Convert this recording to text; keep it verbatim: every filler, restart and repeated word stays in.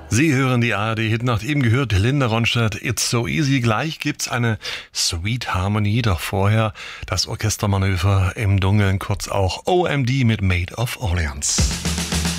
Sie hören die A R D-Hit Nacht. Eben gehört Linda Ronstadt, It's So Easy. Gleich gibt's eine Sweet Harmony, doch vorher das Orchestermanöver im Dunkeln, kurz auch O M D mit Maid of Orleans.